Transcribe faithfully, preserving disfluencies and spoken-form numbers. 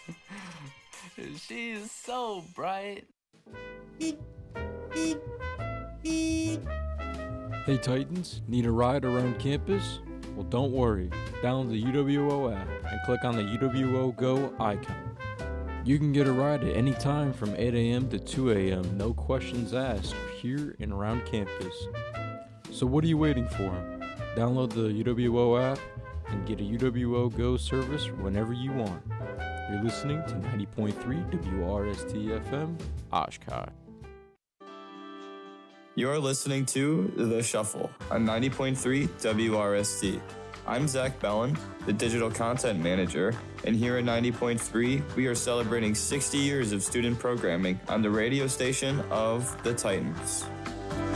She is so bright. Hey Titans, need a ride around campus? Well, don't worry. Download the U W O app and click on the U W O Go icon. You can get a ride at any time from eight a.m. to two a.m. No questions asked here and around campus. So what are you waiting for? Download the U W O app and get a U W O Go service whenever you want. You're listening to ninety point three W R S T F M, Oshkosh. You're listening to The Shuffle on ninety point three W R S T. I'm Zach Bellin, the Digital Content Manager, and here at ninety point three, we are celebrating sixty years of student programming on the radio station of the Titans.